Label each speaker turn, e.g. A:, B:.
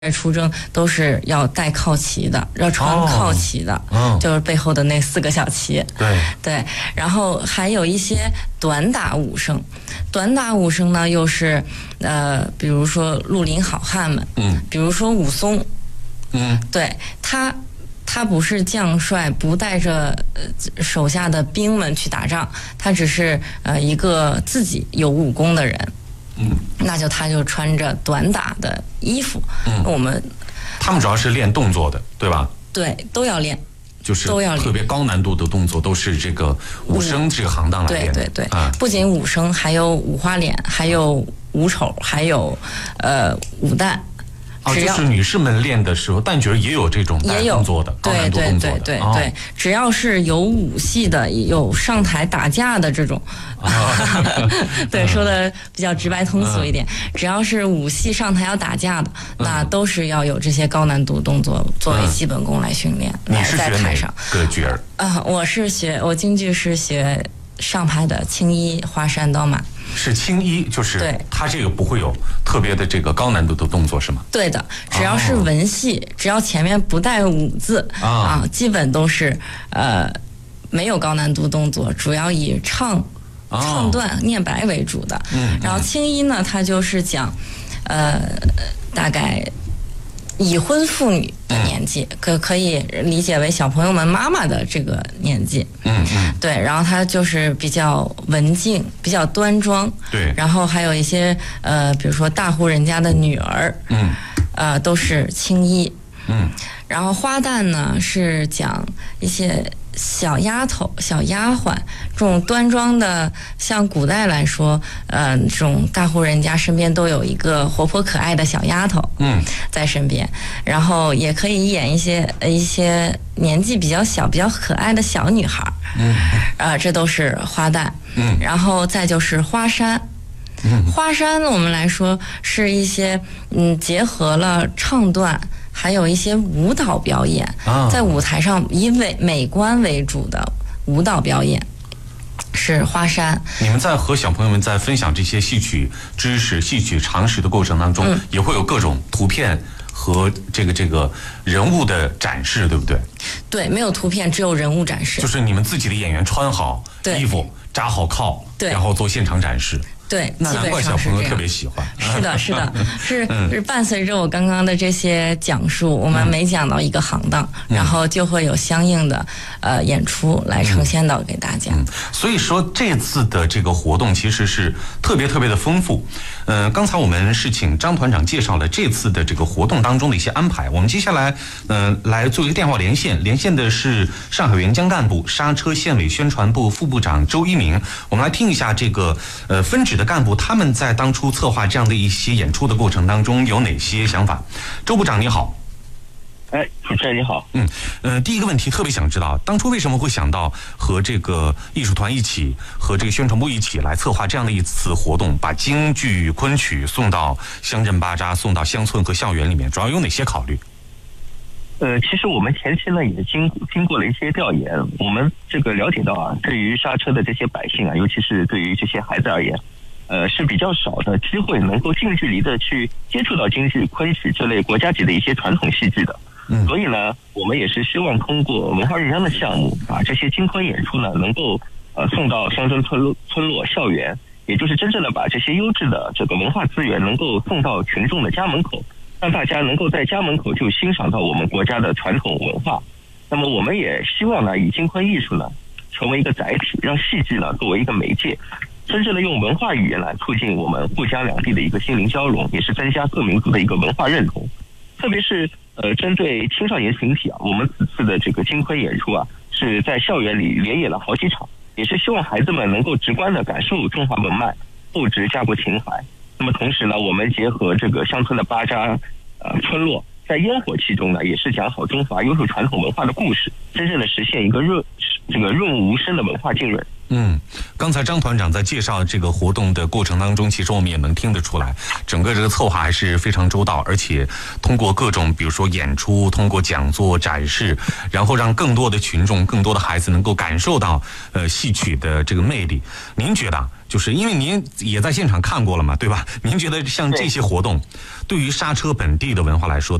A: 出征都是要带靠旗的，要穿靠旗的，就是背后的那4个小旗。对，然后还有一些短打武生，短打武生呢又是比如说绿林好汉们，比如说武松，对他不是将帅，不带着手下的兵们去打仗，他只是一个自己有武功的人。他就穿着短打的衣服。
B: 他们主要是练动作的，对吧？
A: 对，都要练，
B: 就是特别高难度的动作，都是这个武生这个行当来练。
A: 对，不仅武生，还有五花脸，还有武丑，还有武旦。
B: 就是女士们练的时候，旦角也有这种带动作的高难度动作的。
A: 对，只要是有武戏的，有上台打架的这种，对，说的比较直白通俗一点，只要是武戏上台要打架的，那都是要有这些高难度动作作为基本功来训练。
B: 你是学哪个角儿？
A: 我京剧是学上派的青衣花山刀马。
B: 是青衣，就是它这个不会有特别的这个高难度的动作是吗？对
A: 的，只要是文戏，只要前面不带武字基本都是没有高难度动作，主要以唱段念白为主的。然后青衣呢，它就是讲大概已婚妇女的年纪，可以理解为小朋友们妈妈的这个年纪。对，然后她就是比较文静，比较端庄。
B: 对，
A: 然后还有一些比如说大户人家的女儿，都是青衣。然后花旦呢是讲一些小丫头、小丫鬟，这种端庄的，像古代来说，这种大户人家身边都有一个活泼可爱的小丫头，在身边，然后也可以演一些年纪比较小、比较可爱的小女孩，这都是花旦，然后再就是花山。花山呢，我们来说是一些结合了唱段。还有一些舞蹈表演，在舞台上以美观为主的舞蹈表演是花山。
B: 你们在和小朋友们在分享这些戏曲知识、戏曲常识的过程当中，也会有各种图片和这个人物的展示，对不对？
A: 对，没有图片，只有人物展示。
B: 就是你们自己的演员穿好衣服，扎好靠，然后做现场展示。
A: 对，
B: 那难怪小朋友特别喜欢。
A: 是的，是伴随着我刚刚的这些讲述，我们每讲到一个行当，然后就会有相应的演出来呈现到给大家。
B: 所以说这次的这个活动其实是特别的丰富。刚才我们是请张团长介绍了这次的这个活动当中的一些安排。我们接下来来做一个电话连线的是上海援疆干部、刹车县委宣传部副部长周一鸣。我们来听一下这个分指的干部他们在当初策划这样的一些演出的过程当中有哪些想法。周部长你好。
C: 主持人你好。
B: 第一个问题特别想知道，当初为什么会想到和这个艺术团一起，和这个宣传部一起来策划这样的一次活动，把京剧昆曲送到乡镇巴扎，送到乡村和校园里面，主要有哪些考虑？
C: 其实我们前期呢也经过了一些调研，我们这个了解到啊，对于刹车的这些百姓啊，尤其是对于这些孩子而言，是比较少的机会能够近距离的去接触到京剧、昆曲这类国家级的一些传统戏剧的。所以呢，我们也是希望通过文化日章的项目，把这些京昆演出呢，能够送到乡村村落、校园，也就是真正的把这些优质的这个文化资源能够送到群众的家门口，让大家能够在家门口就欣赏到我们国家的传统文化。那么我们也希望呢，以京昆艺术呢成为一个载体，让戏剧呢作为一个媒介，真正的用文化语言来促进我们沪江两地的一个心灵交融，也是增加各民族的一个文化认同。特别是针对青少年群体啊，我们此次的这个京昆演出啊，是在校园里连演了好几场，也是希望孩子们能够直观的感受中华文脉，厚植家国情怀。那么同时呢，我们结合这个乡村的巴扎村落，在烟火气中呢，也是讲好中华优秀传统文化的故事，真正的实现一个润物无声的文化浸润。
B: 刚才张团长在介绍这个活动的过程当中，其实我们也能听得出来，整个这个策划还是非常周到，而且通过各种比如说演出，通过讲座展示，然后让更多的群众、更多的孩子能够感受到戏曲的这个魅力。您觉得就是因为您也在现场看过了嘛，对吧？您觉得像这些活动，对于刹车本地的文化来说，